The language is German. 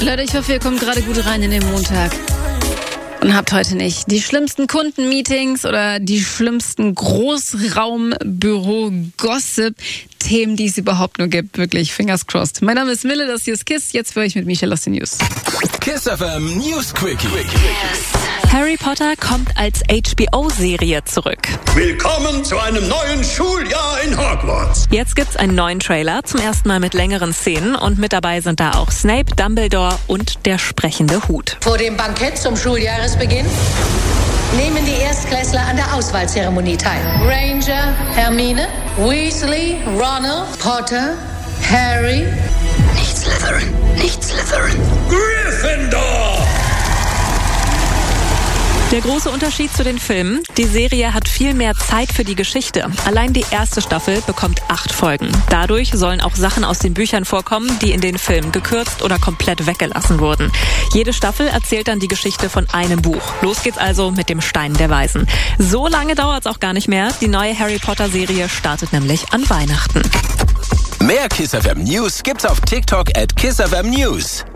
Leute, ich hoffe, ihr kommt gerade gut rein in den Montag. Und habt heute nicht die schlimmsten Kundenmeetings oder die schlimmsten Großraumbüro-Gossip-Themen, die es überhaupt nur gibt. Wirklich, fingers crossed. Mein Name ist Mille, das hier ist KISS. Jetzt für euch mit Michelle aus den News. KISS FM News Quickie. Harry Potter kommt als HBO-Serie zurück. Willkommen zu einem neuen Schuljahr in Hogwarts. Jetzt gibt's einen neuen Trailer, zum ersten Mal mit längeren Szenen. Und mit dabei sind da auch Snape, Dumbledore und der sprechende Hut. Vor dem Bankett zum Schuljahresbeginn nehmen die Erstklässler an der Auswahlzeremonie teil. Granger, Hermine, Weasley, Ronald, Potter, Harry. Nicht Slytherin, nicht Slytherin. Gryffindor! Der große Unterschied zu den Filmen: Die Serie hat viel mehr Zeit für die Geschichte. Allein die erste Staffel bekommt 8 Folgen. Dadurch sollen auch Sachen aus den Büchern vorkommen, die in den Filmen gekürzt oder komplett weggelassen wurden. Jede Staffel erzählt dann die Geschichte von einem Buch. Los geht's also mit dem Stein der Weisen. So lange dauert's auch gar nicht mehr. Die neue Harry Potter Serie startet nämlich an Weihnachten. Mehr KISS FM News gibt's auf TikTok @KISS FM News.